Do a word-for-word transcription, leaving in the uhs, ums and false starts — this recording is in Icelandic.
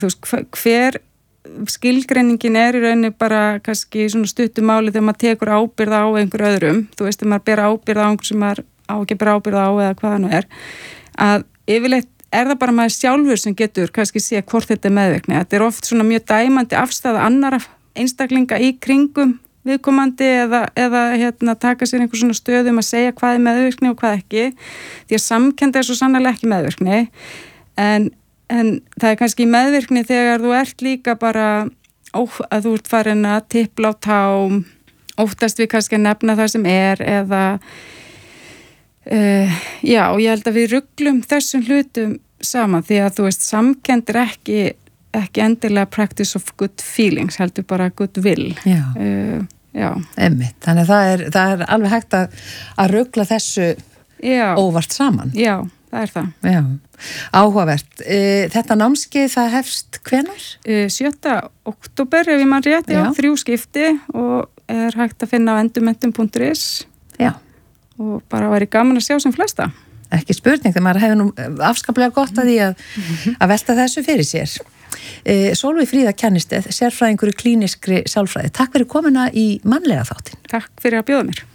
þú veist, hver skilgreiningin er í rauninni bara kannski svona stuttumáli þegar maður tekur ábyrgð á einhver öðrum, þú veist, þegar maður ber ábyrgð á einhver sem maður á ekki að bera ábyrgð á eða hvað það nú er, að yfirleitt er það bara maður sjálfur sem getur kannski sé hvort þetta er meðvirkni. Þetta er oft svona mjög dæmandi afstæða annara einstaklinga í kringum viðkomandi eða, eða hérna, taka sér einhver svona stöðum að segja hvað er meðvirkni og hvað ekki, því að samkennd er svo sannarlega ekki meðvirkni, en, en það er kannski meðvirkni þegar þú ert líka bara ó, að þú ert farin að tipla á tám, óttast við kannski að nefna það sem er eða uh, já, og ég held að við ruglum þessum hlutum saman því að þú veist, samkennd er ekki ekki endilega practice of good feelings, heldur bara good will. Já. Uh, já. Einmitt. Þannig að það er, það er alveg hægt að, að rugla þessu já. Óvart saman. Já, það er það. Já. Áhugavert. Þetta námskeið, það hefst hvenær? sjötta október, ef ég man rétt, já, já, þrjú skipti og er hægt að finna á endurmentum punktur is. Já. Og bara væri gaman að sjá sem flesta. Ekki spurning, þegar maður hefur nú afskaplega gott að því að, að velta þessu fyrir sér. Sólveig Fríða Kjannisteð, sérfræðingur í klíniskri sálfræði. Takk fyrir komuna í mannlega þáttinn. Takk fyrir að bjóða mér.